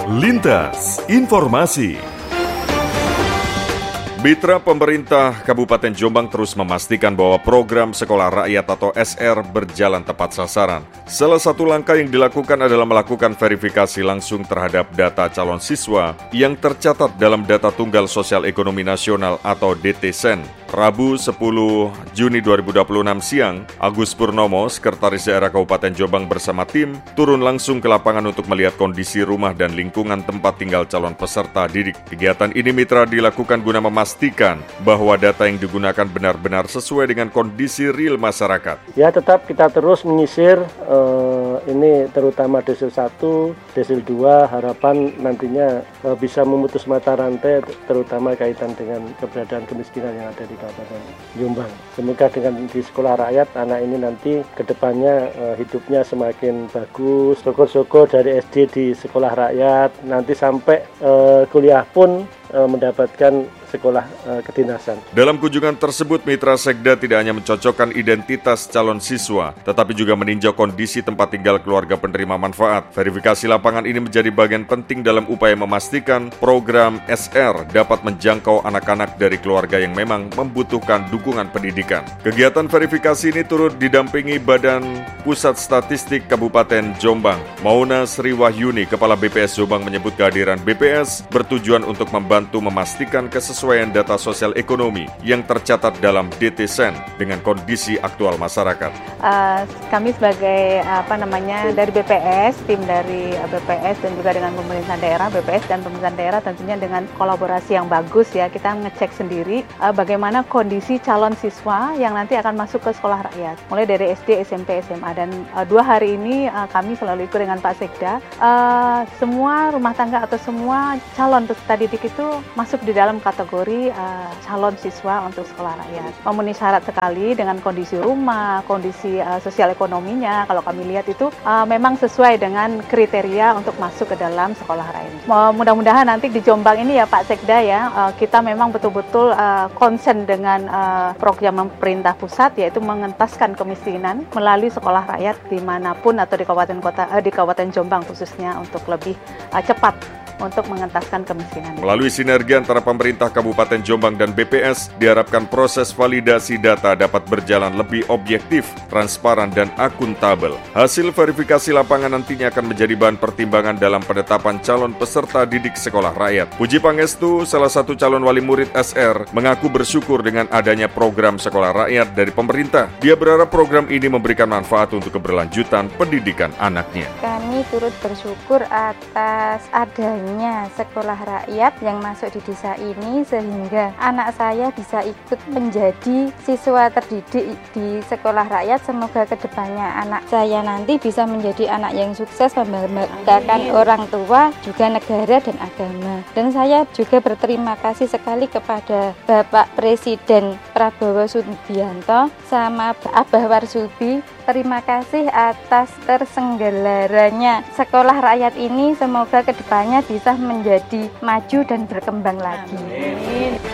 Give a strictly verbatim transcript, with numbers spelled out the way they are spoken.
Lintas Informasi. Mitra pemerintah Kabupaten Jombang terus memastikan bahwa program Sekolah Rakyat atau S R berjalan tepat sasaran. Salah satu langkah yang dilakukan adalah melakukan verifikasi langsung terhadap data calon siswa yang tercatat dalam Data Tunggal Sosial Ekonomi Nasional atau D T S E N. Rabu sepuluh Juni dua ribu dua puluh enam siang, Agus Purnomo, Sekretaris Daerah Kabupaten Jombang bersama tim, turun langsung ke lapangan untuk melihat kondisi rumah dan lingkungan tempat tinggal calon peserta didik. Kegiatan ini mitra dilakukan guna memastikan bahwa data yang digunakan benar-benar sesuai dengan kondisi real masyarakat. Ya, tetap kita terus menyisir eh, ini terutama desil satu, desil dua, harapan nantinya eh, bisa memutus mata rantai terutama kaitan dengan keberadaan kemiskinan yang ada di Kabupaten Jombang. Semoga dengan di sekolah rakyat anak ini nanti kedepannya uh, hidupnya semakin bagus. Syukur-syukur dari S D di sekolah rakyat nanti sampai uh, kuliah pun uh, mendapatkan sekolah uh, kedinasan. Dalam kunjungan tersebut, Mitra Sekda tidak hanya mencocokkan identitas calon siswa, tetapi juga meninjau kondisi tempat tinggal keluarga penerima manfaat. Verifikasi lapangan ini menjadi bagian penting dalam upaya memastikan program S R dapat menjangkau anak-anak dari keluarga yang memang membutuhkan dukungan pendidikan. Kegiatan verifikasi ini turut didampingi Badan Pusat Statistik Kabupaten Jombang. Mauna Sri Wahyuni, Kepala B P S Jombang, menyebut kehadiran B P S bertujuan untuk membantu memastikan kesesuaian data sosial ekonomi yang tercatat dalam D T S E N dengan kondisi aktual masyarakat. Uh, kami sebagai apa namanya dari B P S, tim dari B P S dan juga dengan pemerintah daerah, B P S dan pemerintah daerah tentunya dengan kolaborasi yang bagus ya, kita ngecek sendiri uh, bagaimana kondisi calon siswa yang nanti akan masuk ke sekolah rakyat, mulai dari S D, S M P, S M A, dan uh, dua hari ini uh, kami selalu ikut dengan Pak Sekda. Uh, semua rumah tangga atau semua calon peserta didik itu masuk di dalam kategori uh, calon siswa untuk sekolah rakyat. Memenuhi syarat sekali dengan kondisi rumah, kondisi uh, sosial ekonominya. Kalau kami lihat itu uh, memang sesuai dengan kriteria untuk masuk ke dalam sekolah rakyat. Mudah-mudahan nanti di Jombang ini ya Pak Sekda ya, uh, kita memang betul-betul uh, konsen dengan uh, program pemerintah pusat, yaitu mengentaskan kemiskinan melalui sekolah rakyat dimanapun atau di kabupaten kota uh, di Kabupaten Jombang khususnya untuk lebih uh, cepat untuk mengentaskan kemiskinan. Melalui sinergi antara pemerintah Kabupaten Jombang dan B P S, diharapkan proses validasi data dapat berjalan lebih objektif, transparan, dan akuntabel. Hasil verifikasi lapangan nantinya akan menjadi bahan pertimbangan dalam penetapan calon peserta didik sekolah rakyat. Puji Pangestu, salah satu calon wali murid S R, mengaku bersyukur dengan adanya program sekolah rakyat dari pemerintah. Dia berharap program ini memberikan manfaat untuk keberlanjutan pendidikan anaknya. Kami turut bersyukur atas adanya sekolah rakyat yang masuk di desa ini sehingga anak saya bisa ikut menjadi siswa terdidik di sekolah rakyat. Semoga kedepannya anak saya nanti bisa menjadi anak yang sukses, membanggakan orang tua, juga negara dan agama. Dan saya juga berterima kasih sekali kepada Bapak Presiden Prabowo Subianto sama Abah Warsubi. Terima kasih atas terselenggaranya sekolah rakyat ini. Semoga kedepannya bisa menjadi maju dan berkembang lagi. Amin.